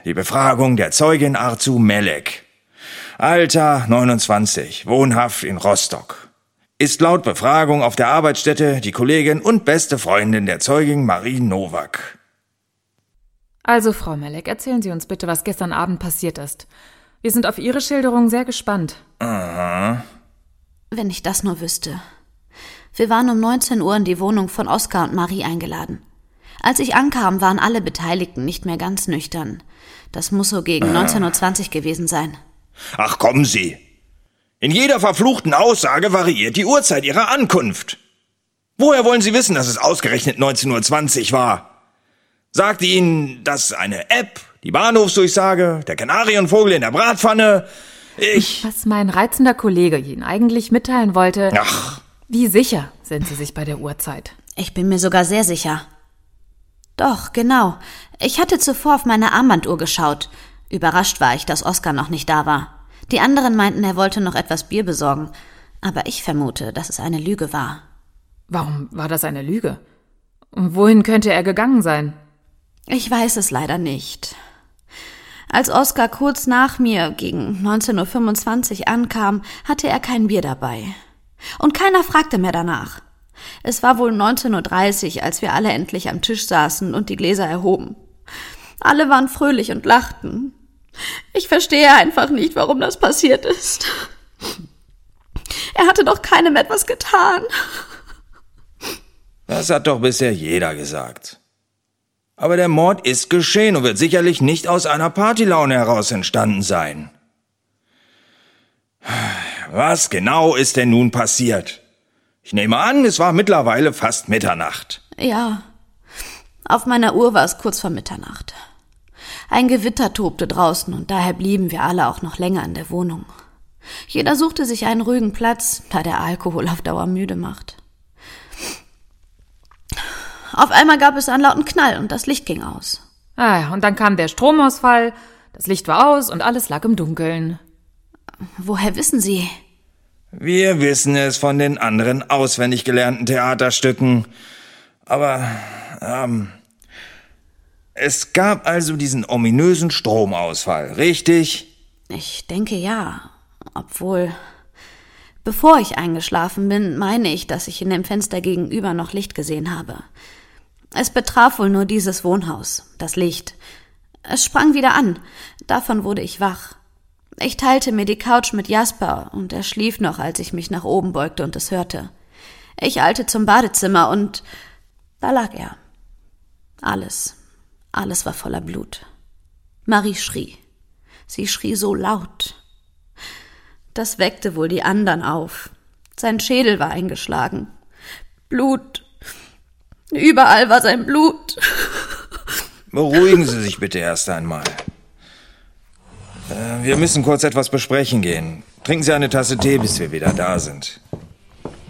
Die Befragung der Zeugin Arzu Melek. Alter 29, wohnhaft in Rostock. Ist laut Befragung auf der Arbeitsstätte die Kollegin und beste Freundin der Zeugin Marie Nowak. Also, Frau Melek, erzählen Sie uns bitte, was gestern Abend passiert ist. Wir sind auf Ihre Schilderung sehr gespannt. Aha. Wenn ich das nur wüsste. Wir waren um 19 Uhr in die Wohnung von Oskar und Marie eingeladen. Als ich ankam, waren alle Beteiligten nicht mehr ganz nüchtern. Das muss so gegen 19.20 Uhr gewesen sein. Ach, kommen Sie. In jeder verfluchten Aussage variiert die Uhrzeit Ihrer Ankunft. Woher wollen Sie wissen, dass es ausgerechnet 19.20 Uhr war? Sagte Ihnen das eine App, die Bahnhofsdurchsage, der Kanarienvogel in der Bratpfanne? Was mein reizender Kollege Ihnen eigentlich mitteilen wollte... Ach. Wie sicher sind Sie sich bei der Uhrzeit? Ich bin mir sogar sehr sicher. Doch, genau. Ich hatte zuvor auf meine Armbanduhr geschaut. Überrascht war ich, dass Oskar noch nicht da war. Die anderen meinten, er wollte noch etwas Bier besorgen. Aber ich vermute, dass es eine Lüge war. Warum war das eine Lüge? Und wohin könnte er gegangen sein? Ich weiß es leider nicht. Als Oskar kurz nach mir gegen 19.25 Uhr ankam, hatte er kein Bier dabei. Und keiner fragte mehr danach. Es war wohl 19.30 Uhr, als wir alle endlich am Tisch saßen und die Gläser erhoben. Alle waren fröhlich und lachten. Ich verstehe einfach nicht, warum das passiert ist. Er hatte doch keinem etwas getan. Das hat doch bisher jeder gesagt. Aber der Mord ist geschehen und wird sicherlich nicht aus einer Partylaune heraus entstanden sein. Was genau ist denn nun passiert? Ich nehme an, es war mittlerweile fast Mitternacht. Ja, auf meiner Uhr war es kurz vor Mitternacht. Ein Gewitter tobte draußen und daher blieben wir alle auch noch länger in der Wohnung. Jeder suchte sich einen ruhigen Platz, da der Alkohol auf Dauer müde macht. Auf einmal gab es einen lauten Knall und das Licht ging aus. Und dann kam der Stromausfall, das Licht war aus und alles lag im Dunkeln. Woher wissen Sie? Wir wissen es von den anderen auswendig gelernten Theaterstücken. Aber, es gab also diesen ominösen Stromausfall, richtig? Ich denke ja, obwohl... Bevor ich eingeschlafen bin, meine ich, dass ich in dem Fenster gegenüber noch Licht gesehen habe. Es betraf wohl nur dieses Wohnhaus, das Licht. Es sprang wieder an, davon wurde ich wach. Ich teilte mir die Couch mit Jasper und er schlief noch, als ich mich nach oben beugte und es hörte. Ich eilte zum Badezimmer und da lag er. Alles war voller Blut. Marie schrie. Sie schrie so laut. Das weckte wohl die anderen auf. Sein Schädel war eingeschlagen. Blut. Überall war sein Blut. Beruhigen Sie sich bitte erst einmal. Wir müssen kurz etwas besprechen gehen. Trinken Sie eine Tasse Tee, bis wir wieder da sind.